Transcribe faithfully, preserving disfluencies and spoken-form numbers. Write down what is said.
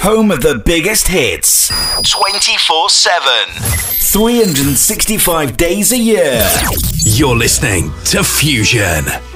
home of the biggest hits. twenty-four seven. three hundred sixty-five days a year. You're listening to Fusion.